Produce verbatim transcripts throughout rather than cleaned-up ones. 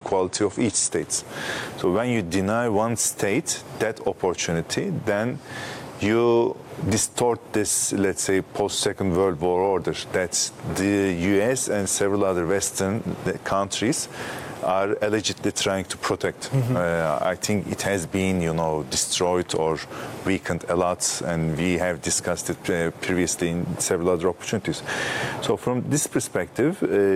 equality of each state. So when you deny one state that opportunity, then you distort this, let's say, post-Second World War order that the U S and several other Western countries are allegedly trying to protect. Mm-hmm. uh, I think it has been, you know, destroyed or weakened a lot, and we have discussed it uh, previously in several other opportunities. So from this perspective,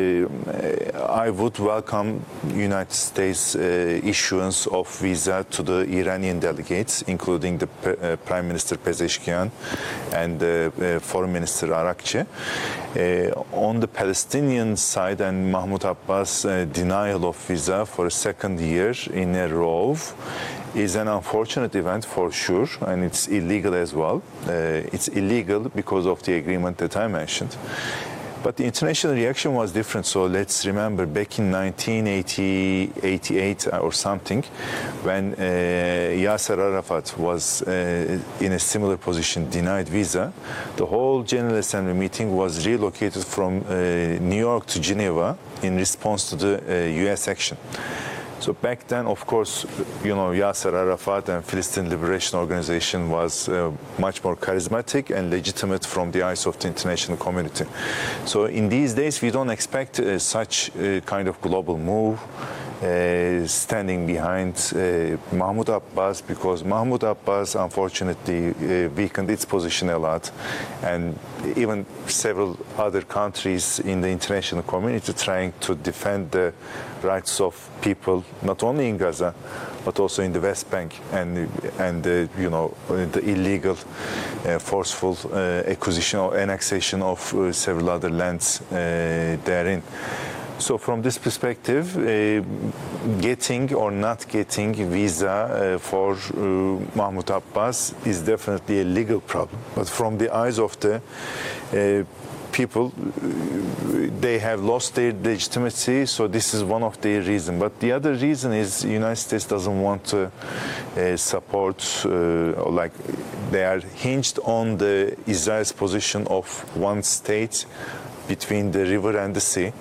uh, I would welcome United States uh, issuance of visa to the Iranian delegates, including the uh, Prime Minister Pezeshkian and the uh, Foreign Minister Arakci. Uh, on the Palestinian side, and Mahmoud Abbas' uh, denial of visa for a second year in a row is an unfortunate event for sure, and it's illegal as well. Uh, it's illegal because of the agreement that I mentioned. But the international reaction was different. So let's remember back in nineteen eighty-eight or something, when uh, Yasser Arafat was uh, in a similar position, denied visa, the whole General Assembly meeting was relocated from uh, New York to Geneva in response to the uh, U S action. So back then, of course, you know, Yasser Arafat and Philistine Liberation Organization was uh, much more charismatic and legitimate from the eyes of the international community. So in these days, we don't expect uh, such uh, kind of global move uh, standing behind uh, Mahmoud Abbas, because Mahmoud Abbas, unfortunately, uh, weakened its position a lot, and even several other countries in the international community trying to defend the rights of people, not only in Gaza, but also in the West Bank, and and uh, you know, the illegal, uh, forceful uh, acquisition or annexation of uh, several other lands uh, therein. So from this perspective, uh, getting or not getting visa uh, for uh, Mahmoud Abbas is definitely a legal problem. But from the eyes of the uh, people, they have lost their legitimacy, so this is one of the reasons. But the other reason is the United States doesn't want to uh, support, uh, or like they are hinged on the Israel's position of one state between the river and the sea.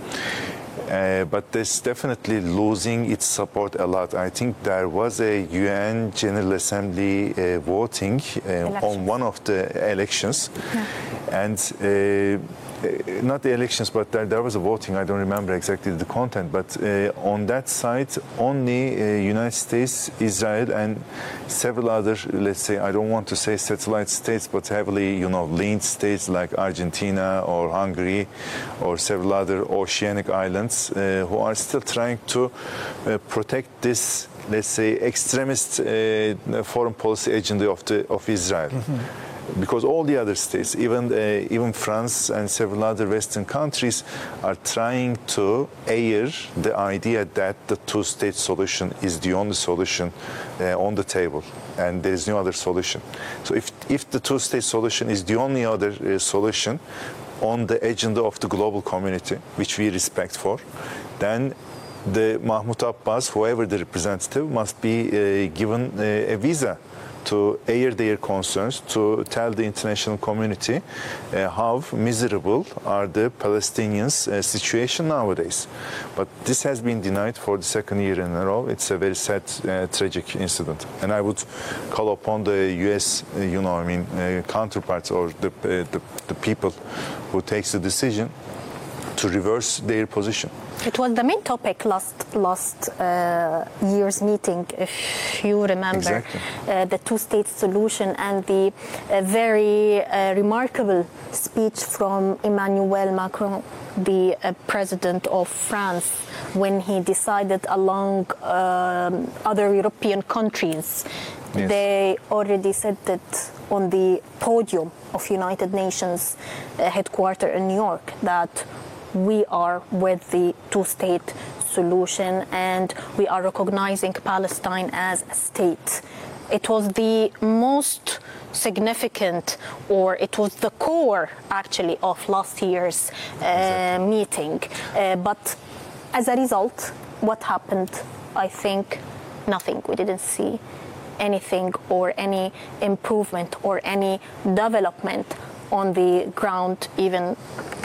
Uh, but it's definitely losing its support a lot. I think there was a U N General Assembly uh, voting uh, on one of the elections, yeah. and uh, not the elections, but there, there was a voting. I don't remember exactly the content, but uh, on that side, only uh, United States, Israel, and several other, let's say, I don't want to say satellite states, but heavily, you know, linked states like Argentina or Hungary or several other oceanic islands uh, who are still trying to uh, protect this, let's say, extremist uh, foreign policy agenda of the of Israel. Mm-hmm. Because all the other states, even uh, even France and several other Western countries, are trying to air the idea that the two-state solution is the only solution uh, on the table, and there is no other solution. So if if the two-state solution is the only other uh, solution on the agenda of the global community, which we respect for, then the Mahmoud Abbas, whoever the representative, must be uh, given uh, a visa to air their concerns, to tell the international community uh, how miserable are the Palestinians' uh, situation nowadays. But this has been denied for the second year in a row. It's a very sad, uh, tragic incident. And I would call upon the U S, uh, you know, I mean, uh, counterparts or the, uh, the, the people who takes the decision to reverse their position. It was the main topic last last uh, year's meeting, if you remember, exactly. uh, the two-state solution and the uh, very uh, remarkable speech from Emmanuel Macron, the uh, president of France, when he decided along um, other European countries. Yes. They already said that on the podium of United Nations uh, headquarters in New York that we are with the two-state solution and we are recognizing Palestine as a state. It was the most significant, or it was the core actually of last year's uh, exactly. meeting. Uh, but as a result, what happened? I think nothing. We didn't see anything or any improvement or any development on the ground, even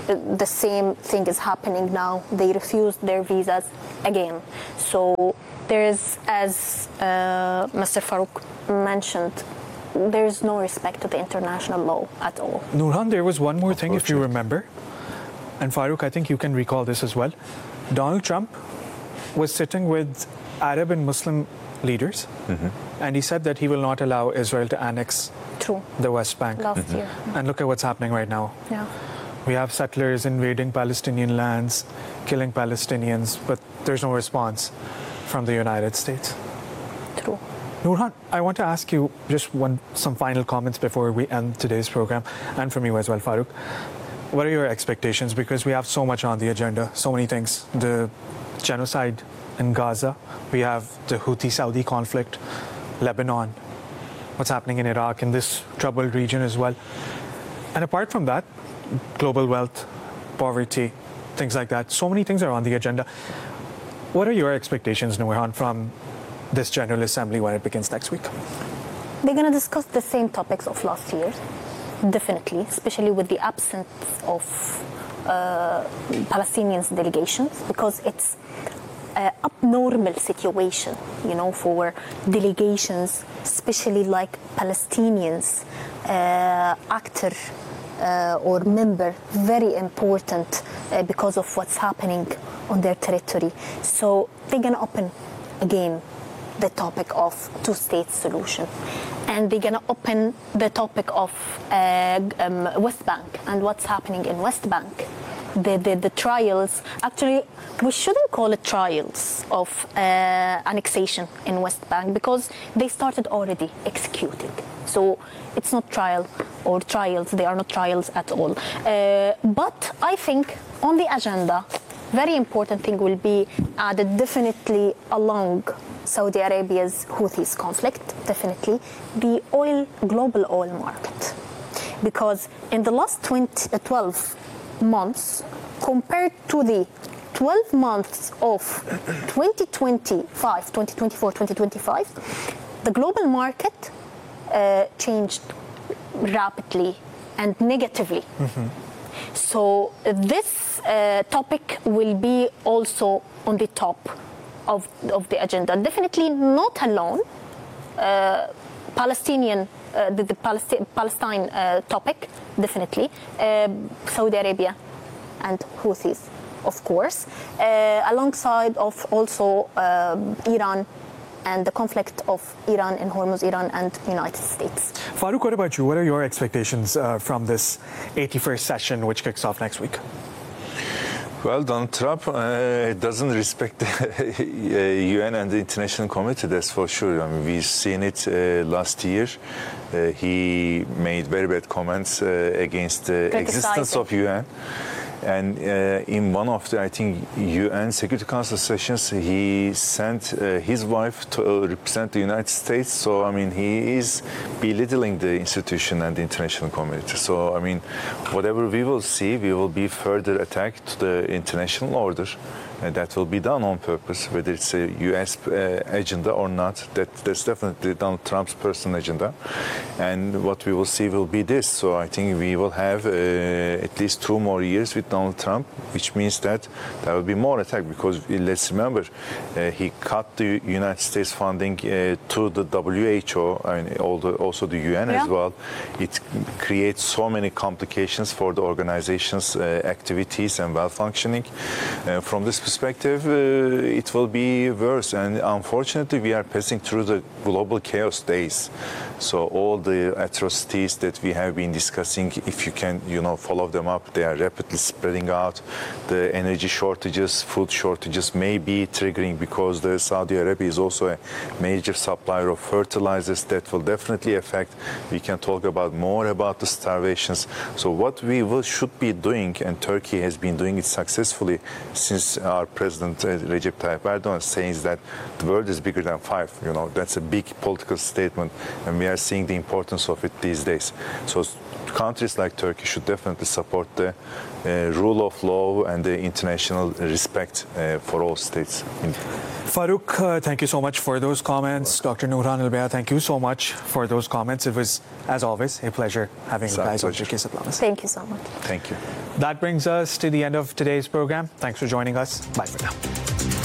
the same thing is happening now. They refused their visas again. So there is, as uh, Mister Farouk mentioned, there is no respect to the international law at all. Nurhan, there was one more thing, if you remember. And Farouk, I think you can recall this as well. Donald Trump was sitting with Arab and Muslim leaders, mm-hmm. and he said that he will not allow Israel to annex True. the West Bank. Last mm-hmm. year. And look at what's happening right now. Yeah. We have settlers invading Palestinian lands, killing Palestinians, but there's no response from the United States. True. Nurhan, I want to ask you just one some final comments before we end today's program, and from you as well, Farouk. What are your expectations? Because we have so much on the agenda, so many things. The genocide in Gaza, we have the Houthi-Saudi conflict, Lebanon, what's happening in Iraq, in this troubled region as well. And apart from that, global wealth, poverty, things like that. So many things are on the agenda. What are your expectations, Nurhan, from this General Assembly when it begins next week? They're going to discuss the same topics of last year, definitely, especially with the absence of uh, Palestinians delegations, because it's an abnormal situation, you know, for delegations, especially like Palestinians, uh, actor uh, or member, very important uh, because of what's happening on their territory. So they're going to open again the topic of two-state solution. And they're going to open the topic of uh, um, West Bank and what's happening in West Bank. The, the, the trials, actually, we shouldn't call it trials of uh, annexation in West Bank because they started already executing. So it's not trial or trials, they are not trials at all. Uh, but I think on the agenda, very important thing will be added definitely along Saudi Arabia's Houthis conflict, definitely, the oil, global oil market. Because in the last twenty, uh, twelve months, compared to the twelve months of twenty twenty-five, twenty twenty-four, twenty twenty-five, the global market uh, changed rapidly and negatively. Mm-hmm. So uh, this uh, topic will be also on the top of, of the agenda. Definitely not alone. Uh, Palestinian, uh, the, the Palesti- Palestine uh, topic, definitely. Uh, Saudi Arabia and Houthis, of course, uh, alongside of also uh, Iran and the conflict of Iran in Hormuz, Iran and United States. Farouk, what about you? What are your expectations uh, from this eighty-first session, which kicks off next week? Well, Donald Trump uh, doesn't respect the U N and the international community, that's for sure. I mean, we've seen it uh, last year. Uh, he made very bad comments uh, against the existence of U N. And uh, in one of the, I think, U N Security Council sessions, he sent uh, his wife to uh, represent the United States. So, I mean, he is belittling the institution and the international community. So, I mean, whatever we will see, we will be further attack to the international order. And that will be done on purpose, whether it's a U S uh, agenda or not. That, that's definitely Donald Trump's personal agenda. And what we will see will be this. So I think we will have uh, at least two more years with Donald Trump, which means that there will be more attack because let's remember, uh, he cut the United States funding uh, to the W H O and all the, also the U N yeah. as well. It creates so many complications for the organization's uh, activities and well-functioning. Uh, from this perspective, uh, it will be worse. And unfortunately, we are passing through the global chaos days. So all the atrocities that we have been discussing, if you can, you know, follow them up, they are rapidly spreading out. The energy shortages, food shortages may be triggering because the Saudi Arabia is also a major supplier of fertilizers that will definitely affect. We can talk about more about the starvations. So what we will, should be doing, and Turkey has been doing it successfully since our president uh, Recep Tayyip Erdogan saying that the world is bigger than five. You know, that's a big political statement, and we are seeing the importance of it these days. So countries like Turkey should definitely support the uh, rule of law and the international respect uh, for all states. Farouk, uh, thank you so much for those comments. Doctor Nurhan Al-Baya, thank you so much for those comments. It was, as always, a pleasure having you guys on Turkey Diplomacy. Thank you so much. Thank you. That brings us to the end of today's program. Thanks for joining us. Bye for now.